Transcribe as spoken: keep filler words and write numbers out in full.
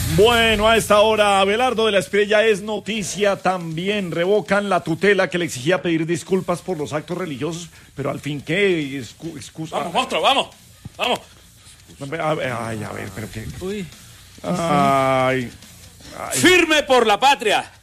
Bueno, a esta hora, Abelardo de la Espriella es noticia también. Revocan la tutela que le exigía pedir disculpas por los actos religiosos, pero al fin, ¿qué excu excusa? Vamos, monstruo, vamos, vamos. A ver, ay, a ver, pero qué... Uy. Ay, ay. Firme por la patria.